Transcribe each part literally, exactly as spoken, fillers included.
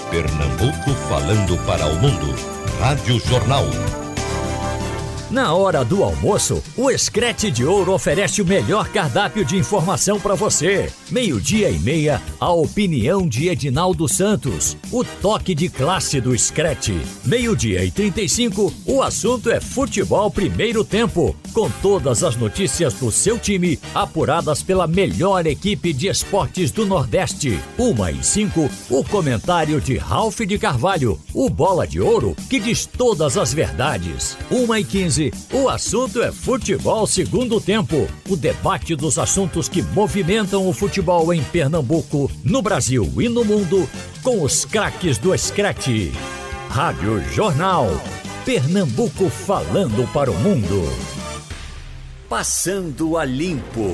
Pernambuco falando para o mundo. Rádio Jornal. Na hora do almoço, o Screte de Ouro oferece o melhor cardápio de informação para você. Meio-dia e meia, a opinião de Edinaldo Santos. O toque de classe do Screte. Meio-dia e trinta e cinco, o assunto é futebol primeiro tempo. Com todas as notícias do seu time, apuradas pela melhor equipe de esportes do Nordeste. Uma e cinco, o comentário de Ralph de Carvalho. O Bola de Ouro, que diz todas as verdades. Uma e quinze, o assunto é futebol segundo tempo. O debate dos assuntos que movimentam o futebol em Pernambuco, no Brasil e no mundo, com os craques do Screte. Rádio Jornal. Pernambuco falando para o mundo. Passando a Limpo.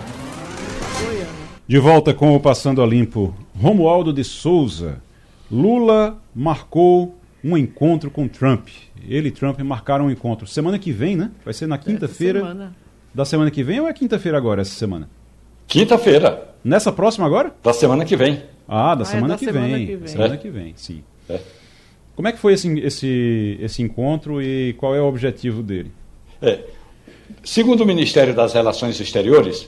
De volta com o Passando a Limpo. Romualdo de Souza. Lula marcou um encontro com Trump. Ele e Trump marcaram um encontro semana que vem, né? Vai ser na quinta-feira semana. Da semana que vem ou é quinta-feira agora, essa semana? Quinta-feira. Nessa próxima agora? Da semana que vem. Ah, da, ah, semana, é da que semana vem. que vem. Semana é. que vem, sim. É. Como é que foi esse, esse, esse encontro e qual é o objetivo dele? É. Segundo o Ministério das Relações Exteriores,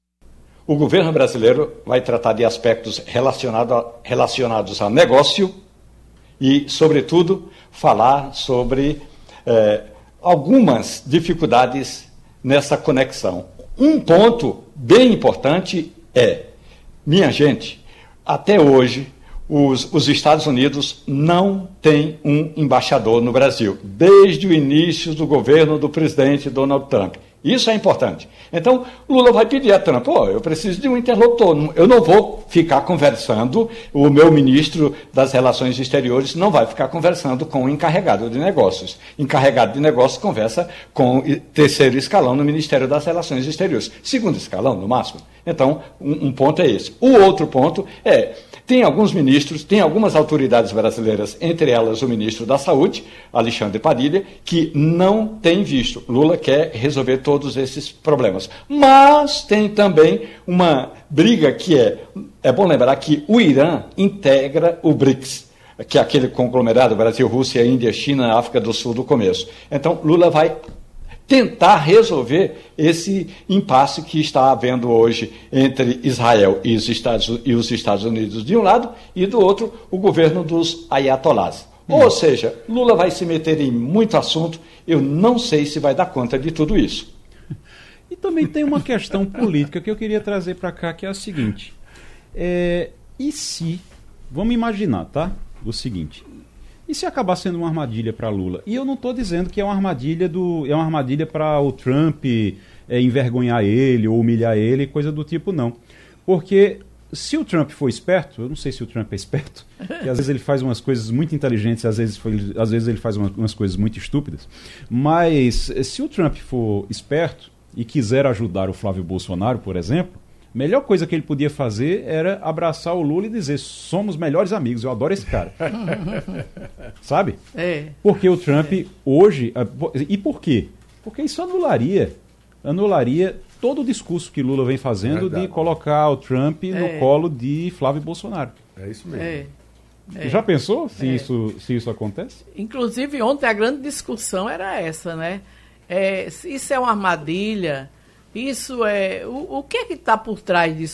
o governo brasileiro vai tratar de aspectos relacionado a, relacionados a negócio e, sobretudo, falar sobre eh, algumas dificuldades nessa conexão. Um ponto bem importante é, minha gente, até hoje os, os Estados Unidos não têm um embaixador no Brasil, desde o início do governo do presidente Donald Trump. Isso é importante. Então, Lula vai pedir a Trump, oh, eu preciso de um interlocutor, eu não vou ficar conversando, o meu ministro das Relações Exteriores não vai ficar conversando com o encarregado de negócios. Encarregado de negócios conversa com o terceiro escalão no Ministério das Relações Exteriores. Segundo escalão, no máximo. Então, um, um ponto é esse. O outro ponto é, tem alguns ministros, tem algumas autoridades brasileiras, entre elas o ministro da Saúde, Alexandre Padilha, que não tem visto. Lula quer resolver todos esses problemas. Mas tem também uma briga que é, é bom lembrar que o Irã integra o BRICS, que é aquele conglomerado Brasil, Rússia, Índia, China, África do Sul do começo. Então, Lula vai tentar resolver esse impasse que está havendo hoje entre Israel e os Estados, e os Estados Unidos de um lado e do outro o governo dos ayatolás. Hum. Ou seja, Lula vai se meter em muito assunto, eu não sei se vai dar conta de tudo isso. E também tem uma questão política que eu queria trazer para cá, que é a seguinte. É, e se, vamos imaginar, tá? O seguinte... E se acabar sendo uma armadilha para Lula? E eu não estou dizendo que é uma armadilha do, é uma armadilha para o Trump é, envergonhar ele ou humilhar ele, coisa do tipo, não. Porque se o Trump for esperto, eu não sei se o Trump é esperto, que às vezes ele faz umas coisas muito inteligentes, às vezes, foi, às vezes ele faz umas, umas coisas muito estúpidas, mas se o Trump for esperto e quiser ajudar o Flávio Bolsonaro, por exemplo, a melhor coisa que ele podia fazer era abraçar o Lula e dizer, somos melhores amigos, eu adoro esse cara. Sabe? É. Porque o Trump é. hoje... E por quê? Porque isso anularia, anularia todo o discurso que Lula vem fazendo Verdade. de colocar o Trump é. no colo de Flávio Bolsonaro. É isso mesmo. É. É. Já pensou se, é. isso, se isso acontece? Inclusive, ontem a grande discussão era essa, né? É, isso é uma armadilha... Isso é... O, o que é que está por trás disso?